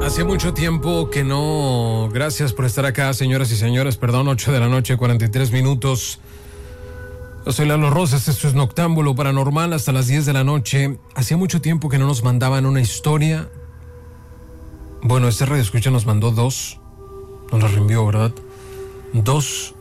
Hace mucho tiempo que no. Gracias por estar acá, señoras y señores. Perdón, 8 de la noche, 43 minutos. Yo soy Lalo Rosas, esto es Noctámbulo Paranormal hasta las 10 de la noche. Hacía mucho tiempo que no nos mandaban una historia. Bueno, este Radio Escucha nos mandó 2. Nos la reenvió, ¿verdad? 2.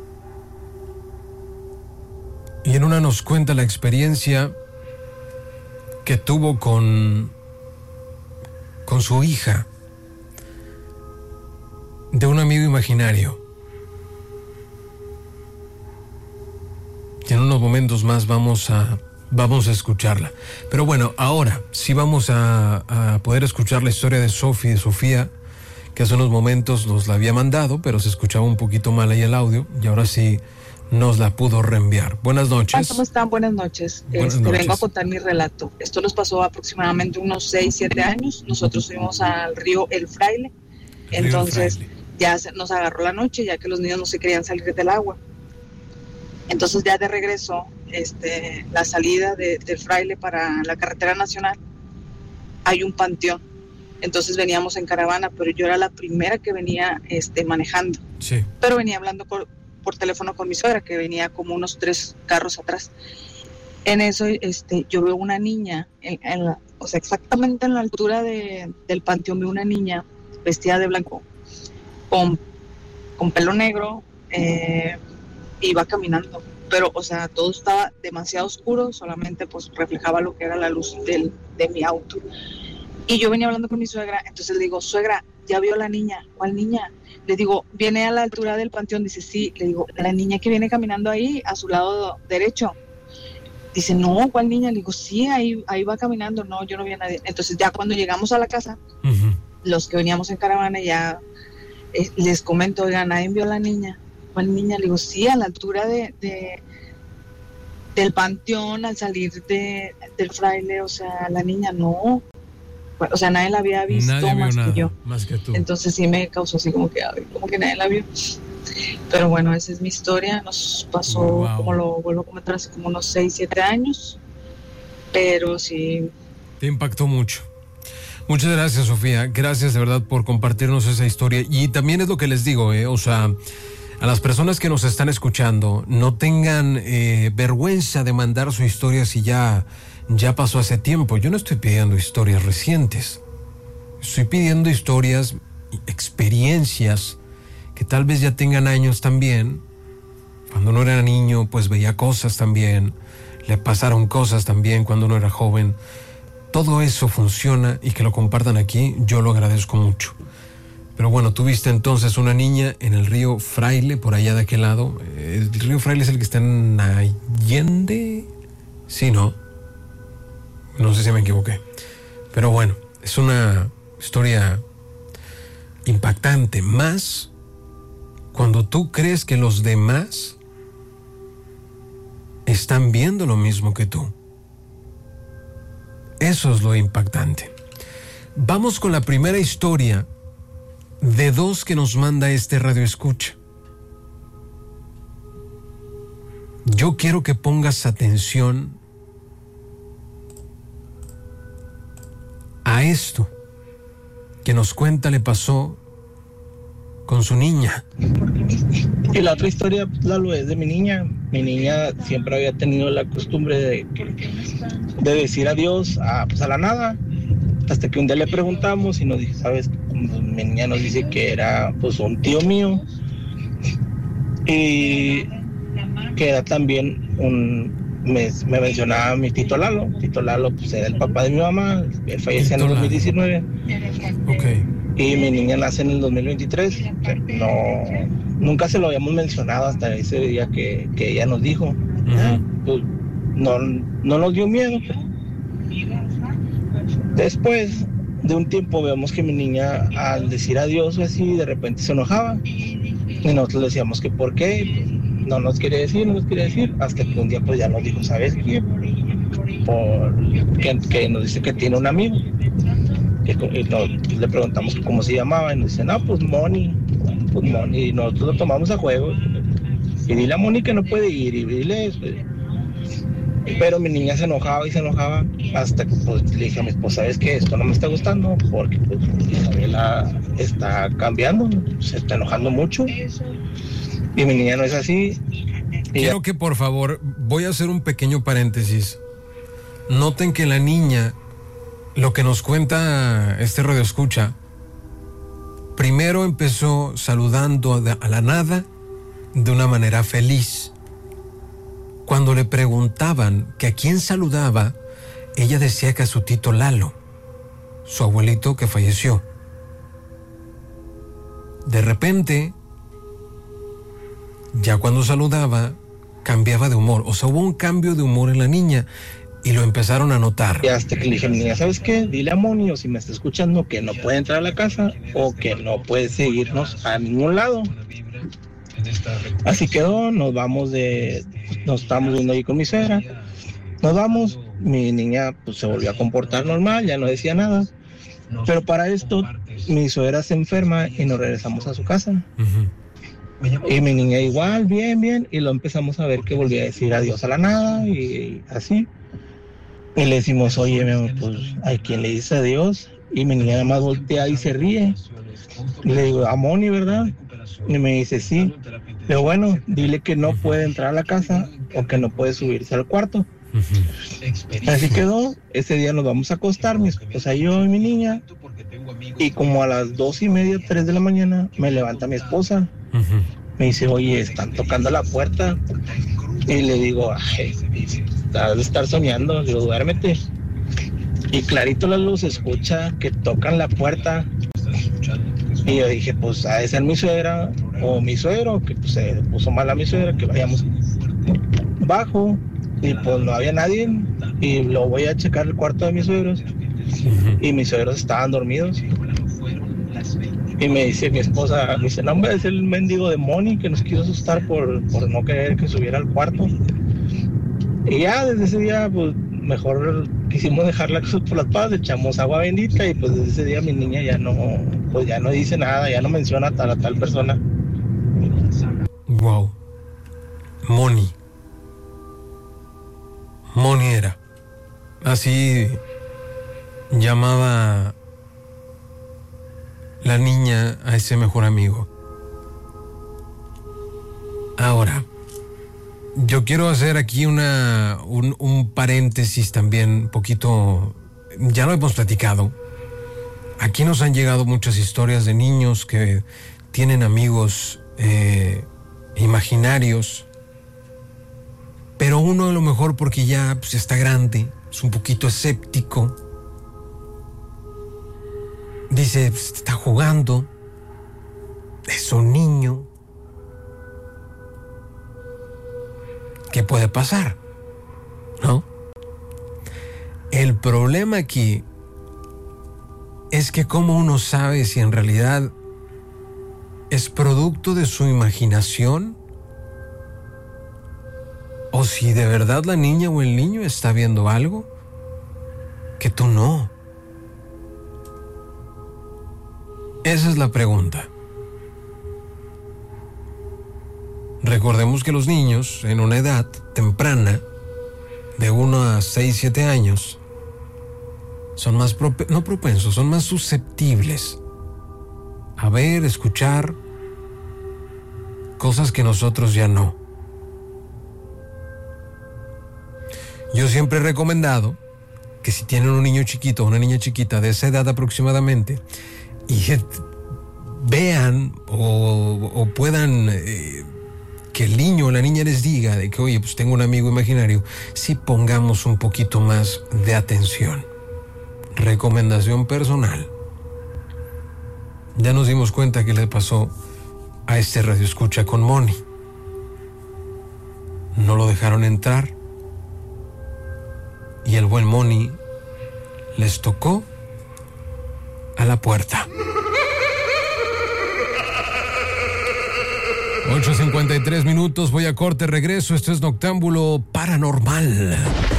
Y en una nos cuenta la experiencia que tuvo con su hija de un amigo imaginario. Y en unos momentos más vamos a escucharla. Pero bueno, ahora sí vamos a poder escuchar la historia de Sofía, que hace unos momentos nos la había mandado, pero se escuchaba un poquito mal ahí el audio, y ahora sí nos la pudo reenviar. Buenas noches. ¿Cómo están? Buenas noches. Vengo a contar mi relato. Esto nos pasó aproximadamente unos 6, 7 años. Nosotros fuimos al río El Fraile. Entonces ya nos agarró la noche, ya que los niños no se querían salir del agua. Entonces ya de regreso, la salida del Fraile para la carretera nacional, hay un panteón. Entonces veníamos en caravana, pero yo era la primera que venía manejando. Sí. Pero venía hablando por teléfono con mi suegra, que venía como unos 3 carros atrás. En eso yo veo una niña, exactamente en la altura del panteón, veo una niña vestida de blanco, con pelo negro, y va caminando. Pero, todo estaba demasiado oscuro, solamente pues reflejaba lo que era la luz de mi auto. Y yo venía hablando con mi suegra, entonces le digo, suegra, ¿ya vio la niña? ¿Cuál niña? Le digo, ¿viene a la altura del panteón? Dice, sí. Le digo, la niña que viene caminando ahí, a su lado derecho. Dice, no, ¿cuál niña? Le digo, sí, ahí va caminando. No, yo no vi a nadie. Entonces ya cuando llegamos a la casa, los que veníamos en caravana ya les comento, oigan, ¿nadie vio a la niña? ¿Cuál niña? Le digo, sí, a la altura del panteón, al salir del Fraile, la niña no. Nadie la había visto más que tú. Entonces sí me causó así como que nadie la vio. Pero bueno, esa es mi historia. Nos pasó, como lo vuelvo a comentar, hace como unos 6, 7 años. Pero sí. Te impactó mucho. Muchas gracias, Sofía. Gracias de verdad por compartirnos esa historia. Y también es lo que les digo, a las personas que nos están escuchando, no tengan vergüenza de mandar su historia si ya pasó hace tiempo. Yo no estoy pidiendo historias recientes. Estoy pidiendo historias, experiencias que tal vez ya tengan años también. Cuando uno era niño, pues veía cosas también. Le pasaron cosas también cuando uno era joven. Todo eso funciona, y que lo compartan aquí, yo lo agradezco mucho. Pero bueno, tuviste entonces una niña en el río Fraile, por allá de aquel lado. El río Fraile es el que está en Allende. Sí, ¿no? No sé si me equivoqué. Pero bueno, es una historia impactante. Más cuando tú crees que los demás están viendo lo mismo que tú. Eso es lo impactante. Vamos con la primera historia de 2 que nos manda este Radio Escucha. Yo quiero que pongas atención a esto que nos cuenta le pasó con su niña. Y la otra historia, Lalo, es de mi niña. Mi niña siempre había tenido la costumbre de decir adiós a la nada. Hasta que un día le preguntamos y nos dijo, ¿sabes? Mi niña nos dice que era pues un tío mío y que era también me mencionaba mi Tito Lalo. Tito Lalo pues era el papá de mi mamá. Él falleció en el 2019. Okay. Y mi niña nace en el 2023. Nunca se lo habíamos mencionado hasta ese día que ella nos dijo. Pues, no nos dio miedo. Después de un tiempo vemos que mi niña, al decir adiós o así, de repente se enojaba. Y nosotros le decíamos que por qué. Pues, no nos quería decir, hasta que un día pues ya nos dijo, ¿sabes qué? Que nos dice que tiene un amigo. Y le preguntamos cómo se llamaba y nos dice, no, pues Moni. Y nosotros lo tomamos a juego. Y dile a Moni que no puede ir, y dile eso. Pero mi niña se enojaba hasta que pues le dije a mi esposa, ¿sabes qué? Esto no me está gustando porque pues Isabela está cambiando, se está enojando mucho y mi niña no es así. Quiero que por favor, voy a hacer un pequeño paréntesis. Noten que la niña, lo que nos cuenta este radioescucha, primero empezó saludando a la nada de una manera feliz. Cuando le preguntaban que a quién saludaba, ella decía que a su tito Lalo, su abuelito que falleció. De repente, ya cuando saludaba, cambiaba de humor. O sea, hubo un cambio de humor en la niña y lo empezaron a notar. Y hasta que le dije a mi niña, ¿sabes qué? Dile a Moni, o si me está escuchando, que no puede entrar a la casa o que no puede seguirnos a ningún lado. Así quedó, nos estamos viendo ahí con mi suegra, nos vamos, mi niña pues se volvió a comportar normal, ya no decía nada, pero para esto mi suegra se enferma y nos regresamos a su casa. Y mi niña igual, bien, y lo empezamos a ver que volvía a decir adiós a la nada y así. Y le decimos, oye, mi amor, pues ¿a quién le dice adiós? Y mi niña nada más voltea y se ríe. Y le digo, a Moni, ¿verdad? Y me dice, sí. Pero bueno, dile que no puede entrar a la casa o que no puede subirse al cuarto. Así quedó. Ese día nos vamos a acostar, mi esposa y yo y mi niña. Y como a las 2:30, 3 de la mañana, me levanta mi esposa. Me dice, oye, están tocando la puerta. Y le digo, ay, estás de estar soñando. Le digo, duérmete. Y clarito la luz escucha que tocan la puerta. Y yo dije, pues ha de ser mi suegra o mi suegro, que pues se puso mal a mi suegra, que vayamos bajo. Y pues no había nadie. Y lo voy a checar el cuarto de mis suegros. Y mis suegros estaban dormidos. Y me dice mi esposa, me dice, no, hombre, es el mendigo de Moni que nos quiso asustar por no querer que subiera al cuarto. Y ya desde ese día, pues mejor quisimos dejarla por las patas, echamos agua bendita y pues desde ese día mi niña ya no dice nada, ya no menciona a tal persona. Wow. Moni era. Así llamaba la niña a ese mejor amigo. Ahora, yo quiero hacer aquí un paréntesis también, un poquito, ya lo hemos platicado. Aquí nos han llegado muchas historias de niños que tienen amigos imaginarios, pero uno a lo mejor porque ya pues, está grande, es un poquito escéptico. Dice, está jugando, es un niño. ¿Qué puede pasar? ¿No? El problema aquí es que cómo uno sabe si en realidad es producto de su imaginación o si de verdad la niña o el niño está viendo algo que tú no. Esa es la pregunta. Recordemos que los niños en una edad temprana, de 1 a 6, 7 años, son más no propensos, son más susceptibles a ver, escuchar cosas que nosotros ya no. Yo siempre he recomendado que si tienen un niño chiquito o una niña chiquita de esa edad aproximadamente y vean o puedan que el niño o la niña les diga de que, oye, pues tengo un amigo imaginario, si pongamos un poquito más de atención. Recomendación personal. Ya nos dimos cuenta que le pasó a este radioescucha con Moni. No lo dejaron entrar y el buen Moni les tocó a la puerta. 8:53, voy a corte, regreso. Esto es Noctámbulo Paranormal.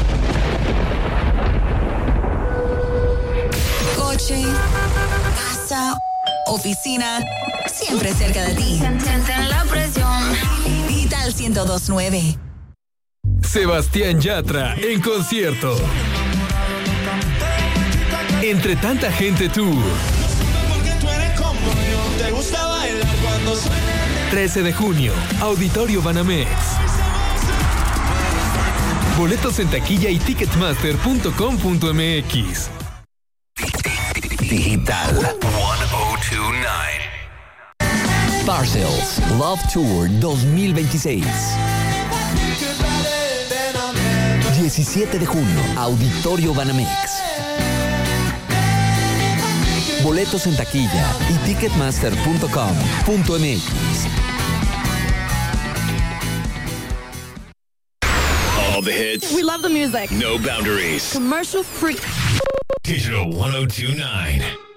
Coche, casa, oficina, siempre cerca de ti. Sienten la presión. Vital 102.9. Sebastián Yatra en concierto. Entre tanta gente tour. 13 de junio, Auditorio Banamex. Boletos en taquilla y ticketmaster.com.mx. Digital 1029. Parcels Love Tour 2026. 17 de junio, Auditorio Banamex. Boletos en taquilla y ticketmaster.com.mx. All the hits. We love the music. No boundaries. Commercial free. Digital 1029.